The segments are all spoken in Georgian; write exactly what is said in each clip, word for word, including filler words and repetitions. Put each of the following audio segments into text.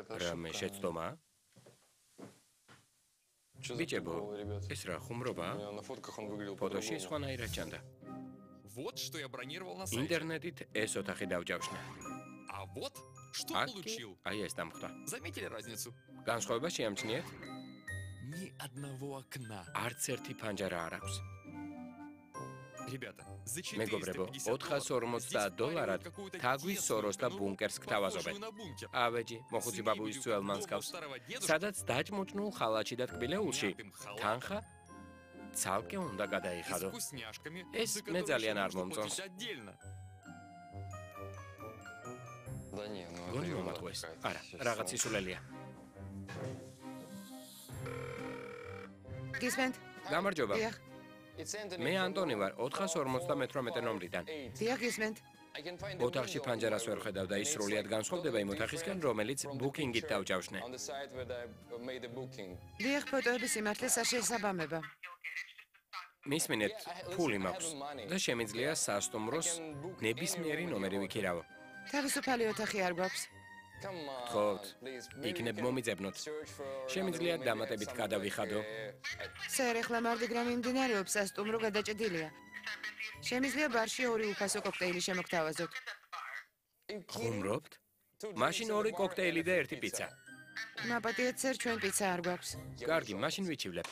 რამე შეცდომაა? ბიჭებო, ეს რა ხუმრობაა? ფოტოში სხვანაირად ჩანდა. Вот что я бронировал на сайте. ინტერნეტით ეს ოთახი დავჯავშნე. А вот что აქ получил. აი ეს დამხვდა. Заметили разницу? განსხვავება შეამჩნიეთ? Ни одного окна. არც ერთი ფანჯარა არ აქვს. Ребята, за მეგობრებო, четыреста пятьдесят ოთხას ორმოცდაათ დოლარად თაგვის სოროს და ბუნკერს გთავაზობენ. ავეჯი, მოხუცი ბაბუის ძველმანს გავს. სადაც დაჭმუჭნულ ხალათში და ტკბილეულში თანხა ცალკე უნდა გადაიხადო. ეს მე ძალიან არ მომწონს. გონი მომატყუეს. არა, რაღაც ისულელია. გისმენთ? გამარჯობა. დიახ. მე ანტონი ვარ, ოთხას ორმოცდამეთვრამეტე ნომრიდან. დიახ, გისმენთ? ოთახში ფანჯარას ვერ ხედავ და ის სრულიად განსხვავდება იმ ოთახისგან, რომელიც ბუკინგით დავჯავშნე. დიახ, ფოტოების სიმართლე საშესაბამება. მისმინეთ, ფული მაქვს და შემიძლია სასტუმროს ნებისმიერი ნომერი ვიქირავო. თავისუფალი ოთახი არ გვაქვს. გთხოვთ, იქნებ მომიძებნოთ. შემიძლია დამატებით გადავიხადო. სერ, ეხლა მარდიგრა მიმდინარეობს, სასტუმრო გადაჭედილია. შემიძლია ბარში ორი უფასო კოქტეილი შემოგთავაზოთ. ხუმრობთ? მაშინ ორი კოქტეილი და ერთი პიცა. მაპატიეთ, სერ, ჩვენ პიცა არ გვაქვს. კარგი, მაშინ ვიჩივლებ.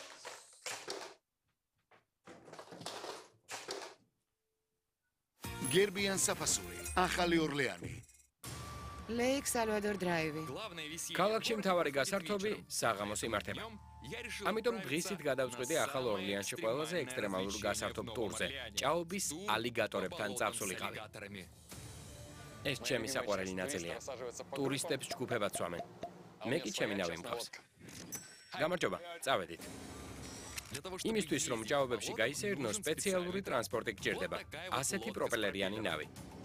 გერბიან საფასური, ახალი ორლეანი. ლეიქ სალვადორ დრაივი. ქალაქში მთავარი გასართობი საღამოს იმართება. ამიტომ დღისით გადავწყვიტე ახალ ორლეანში ყველაზე ექსტრემალურ გასართობ ტურზე, ჭაობის ალიგატორებთან წავსულიყავი. ეს ჩემი საყვარელი ნაწილია. ტურისტებს ჯგუფებად სვამენ. მე კი ჩემი ნავი მყავს. გამარჯობა, წავედით. იმისთვის რომ ჭაობებში გაისეირნო, სპეციალური ტრანსპორტი გჭირდება. ასეთი პროპელერიანი ნავი.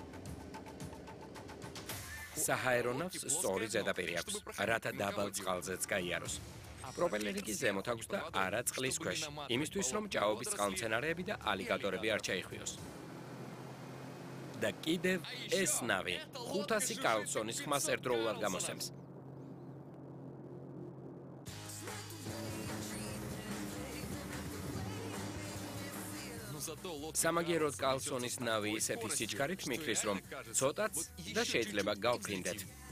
საჰაერო ნავს სწორი ზედაპირი აქვს, რათა დაბალ წყალზეც გაიაროს. პროპელერი კი ზემოთ აქვს და არა წყლის ქვეშ, იმისთვის რომ ჭაობის წყალმცენარეები და ალიგატორები არ ჩაიხვიოს. და კიდევ ეს ნავი ხუთასი კარლსონის ხმას ერთდროულად გამოსცემს. სამაგიეროდ კარლსონის ნავი ისეთი სიჩქარით მიქრის, რომ ცოტაც და შეიძლება გავფრინდეთ.